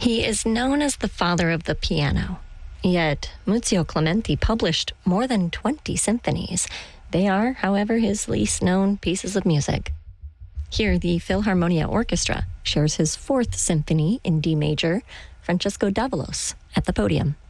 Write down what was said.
He is known as the father of the piano. Yet, Muzio Clementi published more than 20 symphonies. They are, however, his least known pieces of music. Here, the Philharmonia Orchestra shares his fourth symphony in D major, Francesco Davalos, at the podium.